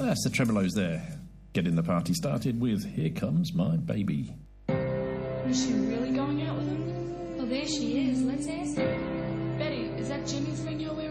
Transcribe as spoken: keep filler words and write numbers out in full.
That's the tremolos there. Getting the party started with Here Comes My Baby. Is she really going out with him? Well, there she is. Let's ask her. Betty, is that Jimmy's ring you're wearing?